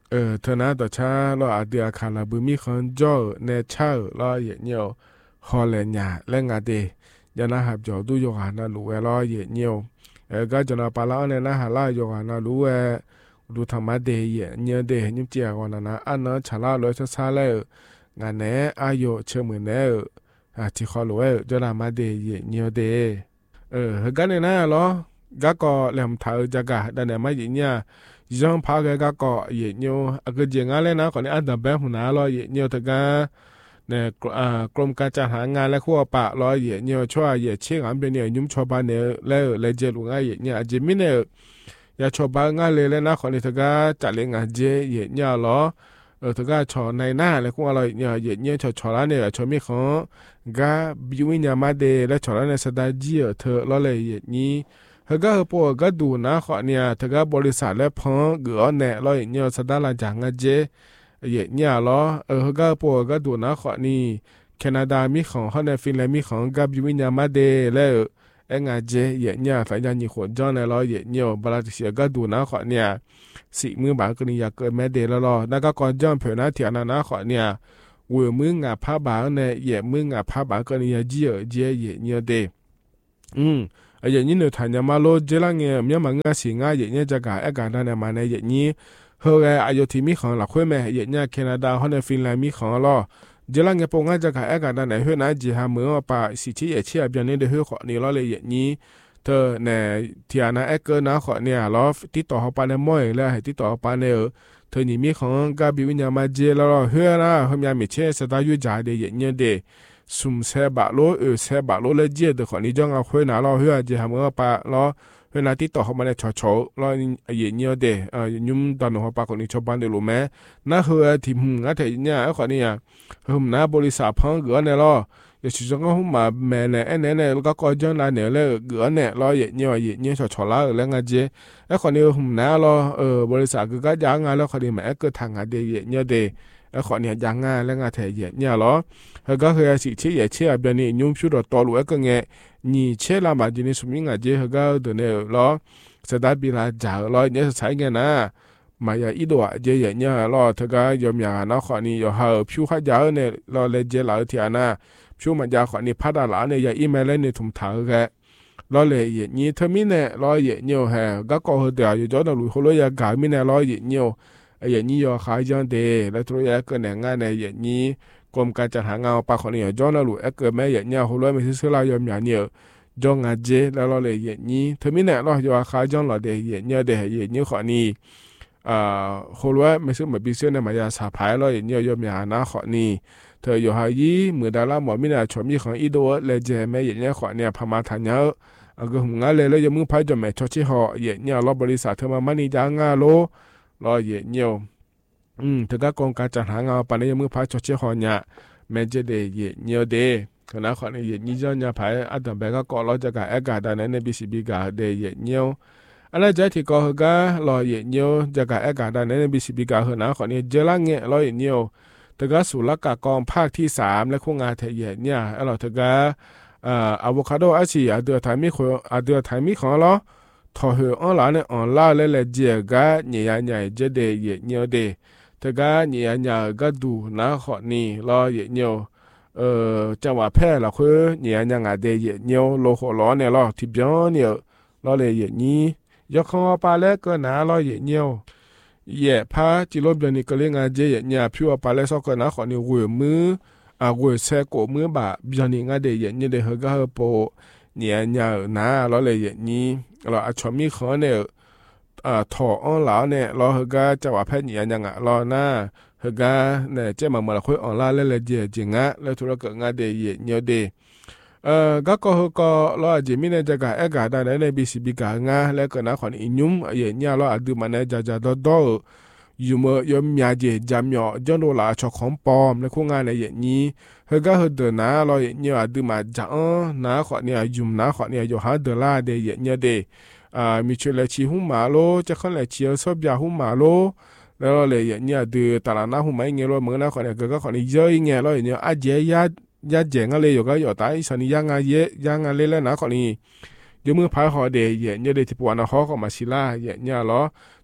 เธอนะต่อชาเราอาเดียคาราบุมีคนจ่อเนเชอร์เราเหยียดเนียวฮอลเลนยาและงาเดยานะฮับจอดูโยหานาลูเวเราเหยียดเนียวก็จะนาปาลาเนี่ยนะฮาลาโยหานาลูเวดูธรรมะเดเหยียดเนียวเดยุ่งเจียกันนะอันนั้นชาลาเลยซาเลยงานเนอายุเชื่อมือเนที่ขอรู้จะนามาเดเหยียดเนียวเดก็เนี่ยนะเหรอก็แหลมถ่ายจากกันแต่เนี่ยไม่เหยียดเนี่ยยังพาแกก็เหยียดเนียวก็เจียงอะไรนะคนนี้อันดับแบบหัวหน้าเราเหยียดเนียวแต่ก็เนี่ยกรมการจัดหางานและขั้วปะเราเหยียดเนียวช่วยเหยียดเชื่อกันเป็นเนี่ยยุ่งชาวบ้านเนี่ยแล้วเลยเจลุงเหยียดเนี่ยอาจจะไม่เนี่ยอย่าชาวบ้านงานเลยนะคนนี้แต่ก็จัดเลี้ยงอาจจะเหยียดเนี่ยหรอแต่ก็ชอในหน้าเลยขั้วเราเนี่ยเหยียดเนี่ยชอแล้วเนี่ยชอไม่ขอก็บิวเนี่ยมาเดและชอแล้วเนี่ยสดาจีเธอเราเลยเหยียดนี้เฮก็เฮปวก็ดูนะขอเนี่ยเธอก็บริษัทและพ้องเกือเนี่ยเราเนี่ยสดาลาจังอาเจเหยียดเนี่ยหรอเฮก็ปวก็ดูนะขอนี่แคนาดามีของเขาในฟินแลนด์มีของกับบิวเนี่ยมาเดแล้วงาเจเหยียดเนี่ย反正你混账ในเราเหยียดเนี่ยบลาเสียก็ดูนะขอเนี่ยสี่มือบางกรณีอยากเกิดแม่เดแล้วรอแล้วก็ก่อนจ้องเผยนะเถียนนะขอเนี่ยเวมึงอ่ะผ้าบางเนี่ยเหยียดมึงอ่ะผ้าบางกรณีเจี๋ยเจี๋ยเหยียดเนี่ยเดอย่างนี้เนี่ยทานยามาโลเจลังเงี้ยมีมังงะสิงะอย่างเงี้ยจะกะการนั่นมาในอย่างนี้เฮอไงอายุที่มีของหลักขั้วแม่อย่างเงี้ยแคนาดาฮอนในฟินแลนด์มีของล้อเจลังเงี้ยปงงะจะกะการนั่นไหนเฮอนะจีฮาเมื่อป่าสิที่เชี่ยแบบนี้เดือเฮอขอนี่ล้อเลยอย่างนี้เธอเนี่ยที่อันนั้นเกินนะขอเนี่ยล้อติดต่อเขาไปในมวยแล้วให้ติดต่อไปในเธอนี่มีของกาบิวิญญามาเจแล้วเฮอนะเฮมีมีเช่สตาอยู่จ่ายเดียอย่างเงี้ยเดซุ่มเสบะโลเสบะโลเลเจเดขอนี้จ้องเอาคุยนะเราเฮือจะทำเมื่อปะเราเวลาที่ต่อเขามาในชอชอเราอย่างเงี้ยเดยุ่มตอนหัวปากคนนี้ชอบบ้านเดลูแม่น่าเฮือที่มึงอ่ะแต่เนี่ยขอนี้อ่ะเฮือนะบริษัทพังเกือเนี่ยเราอย่าชิจงก็หุ่มมาแม่เนี่ยเนี่ยแล้วก็ก็จ้องนายเนี่ยเลยเกือเนี่ยเราอย่างเงี้ยชอชอละแล้วไงเจขอนี้หุ่มนะเราบริษัทก็ย่างงานแล้วขอนี้แม่ก็ทางงานเดยเงี้ยเดขอเนี่ยย่างงานแล้วงานแถเนี่ยเหรอก็คือสิที่เชื่อแบบนี้ยุ่งชุดตัวรู้ก็เงี้ยนี่เชื่อละมาจีนี่สมิงอ่ะเจ้าก็เดี๋ยวเนี่ยล้อสตาร์บิลาจ่าล้อเนี่ยใช้เงี้ยนะมาอย่าอีดัวเจ้าเนี่ยล้อเธอก็ยอมอย่างนั้นขอนี่อย่าหาผิวขยาวเนี่ยล้อเลยเจ้าหลายที่อันน่ะผิวมันยาขอนี่พัดหลานเนี่ยอย่าอีเมลเนี่ยถุงเท้าแกล้อเลยอย่างนี้เธอมีเนี่ยล้ออย่างเงี้ยฮะก็เดี๋ยวอยู่จอดรู้เขาเลยอยากการมีเนี่ยล้ออย่างเงี้ยอย่างนี้อย่าขายจังเดแล้วตัวอยากเกินเนี่ยงานเนี่ยอย่างนี้กรมการจัดหางานปากคนนี้ย้อนแล้วรู้เกิดแม่อย่างเนี้ยหัวเราไม่ซื้อเรายอมอย่างเนี้ยจงอาเจแล้วเราเลยอย่างนี้เธอไม่แน่เราจะว่าขายจงเราเดียอย่างเนี้ยเดียอย่างนี้ขอนี้หัวเราไม่ซื้อมาบิเซนมายาสาพายเราอย่างเนี้ยยอมอย่างนะขอนี้เธออยู่หายีเมื่อดาราหมอไม่น่าชมยี่ของอีโดเลยเจแม่อย่างเนี้ยขอเนี่ยพม่าทันเยอะก็หงายเลยแล้วยังมึงพายจนแม่ชดชี้ห่ออย่างเนี้ยเราบริษัทเธอมามันนี่จ้างงานโลเราอย่างเนี้ยเธอก็กองการจัดหางานปานนี้ยังมือพายชดเชยหอเนี่ยแม้จะได้เยเนียวเดคณะขอนี้เยนี่จะเนี่ยพายอันดับแรกก็ก่อเราจะการกาดานในบีซีบีกาเดเยเนียวอันนั้นจะที่ก็ก็รอเยเนียวจะการกาดานในบีซีบีกาคณะขอนี้เจลังเงี้ยรอเยเนียวเธอก็สุรกากรภาคที่3และโครงงานเทเยเนี่ยเราเธอก็อะโวคาโดอาชีอาเดือไทมิของอาเดือไทมิของเราทอเหอออนไลน์เนี่ยออนไลน์เลยเจียก็เนี่ยจะเดเยเนียวเดเธอก็เนี่ยก็ดูนะขอนี้รอเยเนียวจังหวะแพ้เราคือเนี่ยยังไงเดียเนียวโลโคล้อเนี่ยเราที่บ้านเนี่ยเราเลยอย่างนี้ยกข้อปลาเล็กก็น่าเราอย่างเนียวเย่พาจิโร่เบียนี่ก็เลี้ยงเจียเนี่ยผิวปลาเล็กสักก็น่าขอนี่หัวมือหัวเสกมือบ่าเบียนี่งาเดียเนี่ยเดี๋ยวก็เฮปเนี่ยน่าเราเลยอย่างนี้เราอาชมีขอเนี่ยถออ้อนหลาเนี่ยเราก็จังหวะแพ้เนี่ยยังเราหน้าเฮกาเนี่ยเจ้ามาคุยออนไลน์เล่นเจียจริงอ่ะแล้วธุรกิจงานเดียเนียวเดก็เฮก็เราอาจจะมีในจักรกาได้ในบีซีบีกางาแล้วก็นะขวัญอินุมเนี่ยเราอาจดูมันในจะดออยู่เมื่อยมยาเจจำยอจนโดลาชอของปอมในโครงงานในอย่างนี้เฮก็เฮเดนะเราเนี่ยอาจดูมาจังนะขวัญเนี่ยยุ่มนะขวัญเนี่ยอยู่หาเดลาเดียเนี่ยเดมีช่วยเลชีหุ่มมาโลจะขั้นเลชีเอาซบยาหุ่มมาโลแล้วเราเลยเนี่ยดูตลาดน้าหุ่มไม่เงี้ยเราเหมือนนะขวัญเนี่ยก็ขวัญเยอะเงี้ยเราเนี่ยอาเจียยาเจ๋งอะไรอยู่ก็อยู่ใต้สันนิยังไงเยยังไงเล่นนะขวัญนี่เดี๋ยวมือพายหอเดียเนี่ยเดี๋ยวที่ปวดนะเขาก็มาชิล่าเนี่ยเหรอ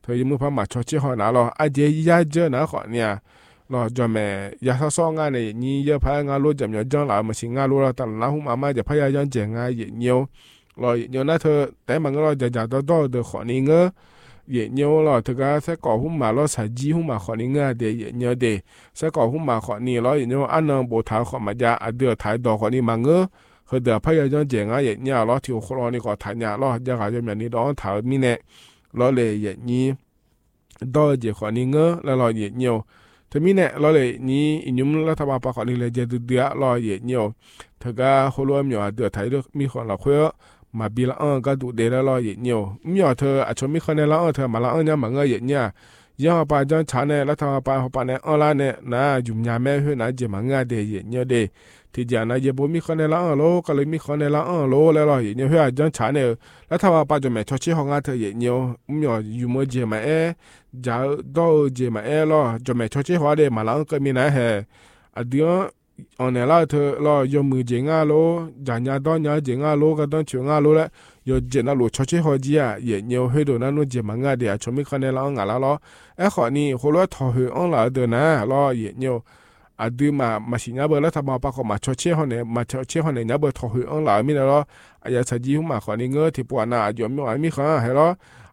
thời mua phải mà cho chế họ nào lo ai dễ giá chơi nào họ nha lo cho mẹ giá sao sao ngay này như giờ phải ngay luôn chậm nhỏ cho lại mà xin ngay luôn là tao nó không mà giờ phải giờ cho trẻ ngay dễ nhiều lo nhiều nó thôiแต่มันก็lo giờ giờ đó được họ ní ngơ dễ nhiều lo thực ra sẽ có hôm mà lo xài gì hôm mà họ ní ngơ để dễ nhiều để sẽ có hôm mà họ ní lo dễ nhiều ăn nó bổ thảo họ mà giờ ăn được thái độ họ ní mà ngơเขาเดือพยายามเจงอ่ะอย่างเงี้ยเราที่คนเรานี่ก็ถ่ายเนี่ยเราจะหาจนแบบนี้เราถ่ายมีเนี่ยเราเลยอย่างนี้到เจขอนี้เงอแล้วเราอย่างเงี้ยถ้ามีเนี่ยเราเลยนี้อีนุ่มรัฐบาลปากขอนี้เลยจะเดือดเราอย่างเงี้ยถ้าก็คนเราไม่เอาเดือดถ่ายด้วยมีคนเราคุยมาบีละก็ดูเดือดแล้วเราอย่างเงี้ยไม่เอาเธออาจจะมีคนในเราเธอมาละเนี่ยมันก็อย่างเงี้ยยังเอาไปจนชาเนี่ยรัฐบาลปากเขาไปเนี่ยละเนี่ยนะยุ่งยากแม่เพื่อนนะเจมันก็เดียอย่างเงี้ยเดที่จะนะเยบ่มีคนในละโลก็เลยมีคนในละโลแล้วล่ะอย่างเงี้ยเพื่อจังฉาเนี่ยแล้วถ้าว่าป้าจะแม่ชอชิของอาเธออย่างเงี้ยไม่อยู่มื้อเจมาจะdoเจมาล่ะจะแม่ชอชิหัวเดมาละก็มีนะเฮอเดียวอันเนี่ยล่ะเธอล่ะยมือเจงาโลจานยาดอนยาเจงาโลก็ต้องชิงาโลแล้วยเจนะโลชอชิหัวจีอ่ะอย่างเงี้ยเฮ็ดโดนั้นเจมางาเดียชมีคนในละงาละล่ะขอนี่คนละทอหืออันละเดนะล่ะอย่างเงี้ยดูมาสิญญาเบอร์แล้วทำมาปะก็มาชดเชยเขาเนี่ยมาชดเชยเขาเนี่ยญาเบอร์ทอหืออันหลายมีแล้วอายาสจีหุ่มมาขอนี่เงื้อที่ปวดหน้าอยู่ไม่ไหวมีข้าให้แล้ว